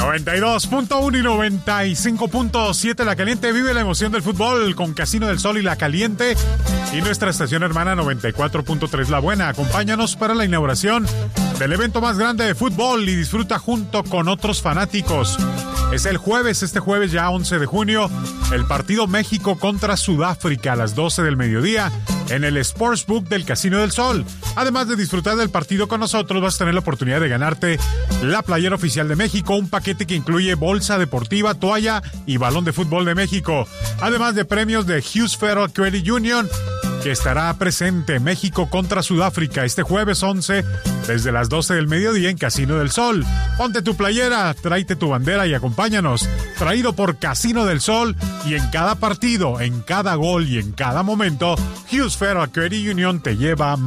92.1 y 95.7 La Caliente. Vive la emoción del fútbol con Casino del Sol y La Caliente. Y nuestra estación hermana 94.3 La Buena. Acompáñanos para la inauguración del evento más grande de fútbol y disfruta junto con otros fanáticos. Es el jueves, este jueves ya 11 de junio, el partido México contra Sudáfrica a las 12 del mediodía en el Sportsbook del Casino del Sol. Además de disfrutar del partido con nosotros, vas a tener la oportunidad de ganarte la playera oficial de México, un paquete que incluye bolsa deportiva, toalla y balón de fútbol de México. Además de premios de Hughes Federal Credit Union, que estará presente México contra Sudáfrica este jueves 11 desde las 12 del mediodía en Casino del Sol. Ponte tu playera, tráete tu bandera y acompáñanos. Traído por Casino del Sol, y en cada partido, en cada gol y en cada momento, Hughes Federal Credit Union te lleva